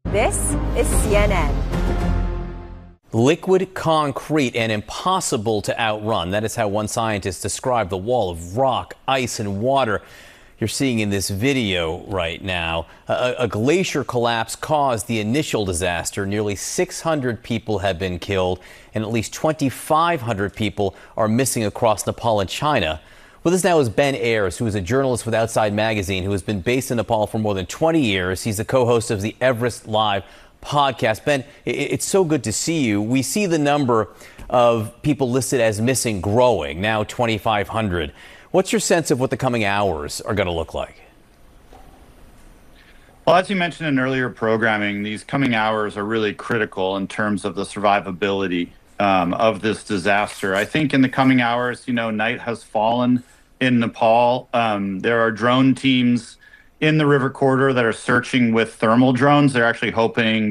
This is CNN. Liquid concrete and impossible to outrun. That is how one scientist described the wall of rock, ice, and water you're seeing in this video right now. A glacier collapse caused the initial disaster. Nearly 600 people have been killed, and at least 2,500 people are missing across Nepal and China. With us now is Ben Ayers, who is a journalist with Outside Magazine, who has been based in Nepal for more than 20 years. He's the co-host of the Everest Live podcast. Ben, it's so good to see you. We see the number of people listed as missing growing, now 2,500. What's your sense of what the coming hours are going to look like? Well, as you mentioned in earlier programming, these coming hours are really critical in terms of the survivability of this disaster. I think in the coming hours, night has fallen in Nepal. There are drone teams in the river corridor that are searching with thermal drones. They're actually hoping